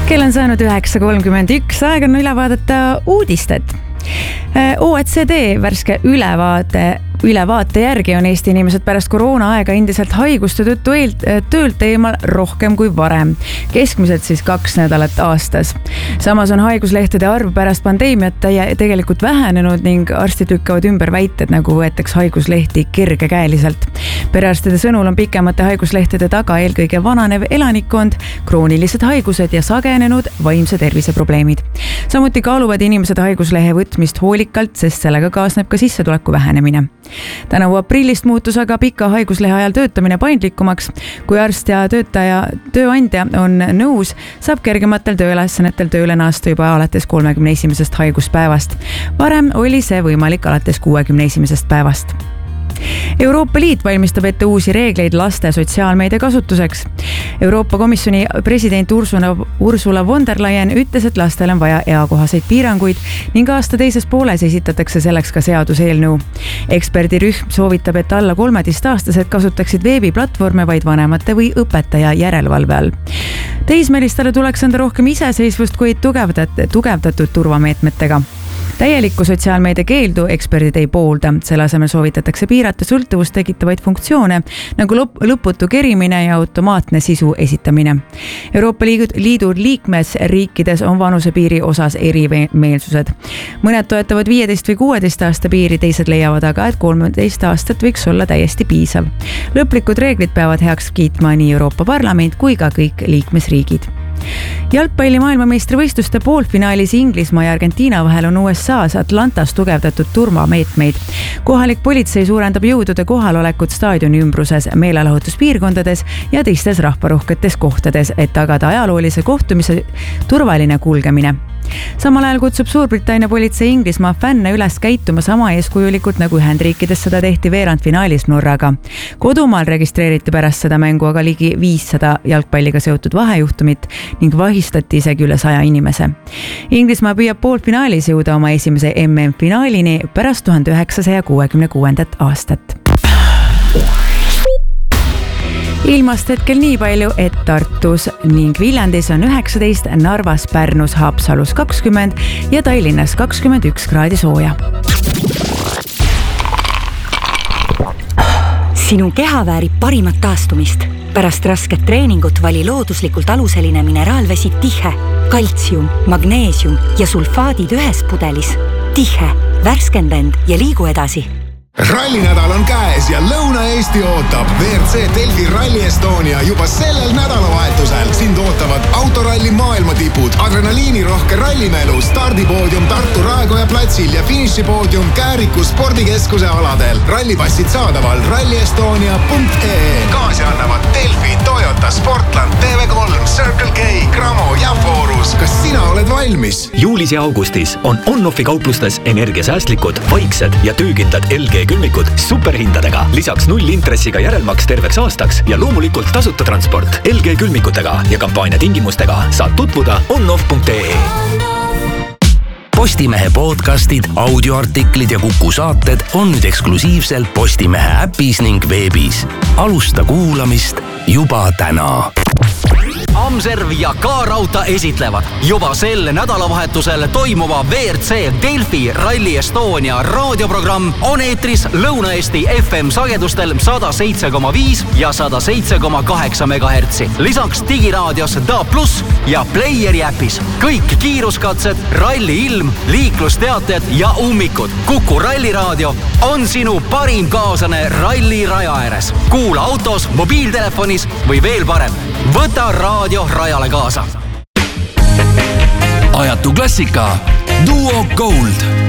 Kell on saanud 9.31, aeg on üle vaadata uudisted. OECD värske ülevaate järgi on Eesti inimesed pärast koroona aega endiselt haiguste tõttu töölt eemal rohkem kui varem. Keskmiselt siis 2 nädalat aastas. Samas on haiguslehtede arv pärast pandeemiat tegelikult vähenenud ning arstid lükkavad ümber väited, nagu võetaks haiguslehti kergekäeliselt. Perearstide sõnul on pikemate haiguslehtede taga eelkõige vananev elanikkond, kroonilised haigused ja sagenenud vaimse tervise probleemid. Samuti kaaluvad inimesed haiguslehe võtmist hoolikalt, sest sellega kaasneb ka sissetuleku vähenemine. Tänavu aprillist muutus aga pika haiguslehe ajal töötamine paindlikumaks. Kui arst ja tööandja on nõus, saab kergematel tööülesannetel tööle naasta juba alates 31. haiguspäevast. Varem oli see võimalik alates 61. päevast. Euroopa Liit valmistab ette uusi reegleid laste sotsiaalmeedia kasutuseks. Euroopa Komisjoni president Ursula von der Leyen ütles, et lastel on vaja eakohaseid piiranguid ning aasta teises pooles esitatakse selleks ka seaduseelnõu. Eksperdirühm soovitab, et alla 13-aastased kasutaksid veebiplatvorme vaid vanemate või õpetaja järelevalve all. Teismelistele tuleks anda rohkem iseseisvust, kuid tugevdatud turvameetmetega. Täielikku sotsiaalmeedia keeldu eksperdid ei poolda. Selle asemel soovitatakse piirata sõltuvust tekitavaid funktsioone, nagu lõputu kerimine ja automaatne sisu esitamine. Euroopa Liidu liikmesriikides on vanusepiiri osas erimeelsused. Mõned toetavad 15 või 16 aasta piiri, teised leiavad aga, et 13 aastat võiks olla täiesti piisav. Lõplikud reeglid peavad heaks kiitma nii Euroopa Parlament kui ka kõik liikmesriigid. Jalgpalli maailmameistrivõistluste poolfinaalis Inglismaa ja Argentiina vahel on USA's Atlantas tugevdatud turvameetmeid. Kohalik politsei suurendab jõudude kohalolekut staadioni ümbruses, meelelahutuspiirkondades ja teistes rahvarohketes kohtades, et tagada ajaloolise kohtumise turvaline kulgemine. Samal ajal kutsub Suurbritannia politsei Inglismaa fänne üles käituma sama eeskujulikult, nagu Ühendriikides seda tehti veerandfinaalis Norraga. Kodumaal registreeriti pärast seda mängu aga ligi 500 jalgpalliga seotud vahejuhtumit ning vahistati isegi üle 100 inimese. Inglismaa püüab poolfinaalis jõuda oma esimese MM-finaalini pärast 1966. aastat. Ilmast hetkel nii palju, et Tartus ning Viljandis on 19, Narvas, Pärnus, Haapsalus 20 ja Tallinnas 21 kraadi sooja. Sinu keha väärib parimat taastumist. Pärast rasket treeningut vali looduslikult aluseline mineraalvesi Tihe. Kaltsium, magneesium ja sulfaadid ühes pudelis. Tihe, värskenda end ja liigu edasi. Rallinädal on käes ja Lõuna-Eesti ootab. WRC Delfi Rally Estonia juba sellel nädalavahetusel. Sind ootavad autoralli maailmatipud, adrenaliinirohke rallimelu, stardipoodium Tartu Raekoja platsil ja finišipoodium Kääriku spordikeskuse aladel. Rallipassid saadaval rallyestonia.ee. Kaasi annavad Delfi, Toyota, Sportland, TV3, Circle K, Cramo ja Forus. Kas sina oled valmis? Juulis ja augustis on on-offi kauplustes energiasäästlikud, vaiksed ja töökindlad LG külmikud superhindadega. Lisaks 0 intressiga järelmaks terveks aastaks ja loomulikult tasuta transport. LG külmikutega ja kampaania tingimustega saad tutvuda onoff.ee. Postimehe podcastid, audioartiklid ja Kuku saated on nüüd eksklusiivselt Postimehe äpis ning veebis. Alusta kuulamist juba täna. Amserv ja K-Rauta esitlevad juba sel nädalavahetusel toimuva WRC Delfi Rally Estonia raadioprogramm on eetris Lõuna-Eesti FM sagedustel 107,5 ja 107,8 MHz. Lisaks digiraadios DA+ ja Playeri äpis. Kõik kiiruskatsed, ralli ilm, liiklusteated ja ummikud. Kuku ralliraadio on sinu parim kaaslane ralli raja ääres. Kuula autos, mobiiltelefonis või veel parem. Võta raadio rajale kaasa. Ajatu klassika Duo Gold.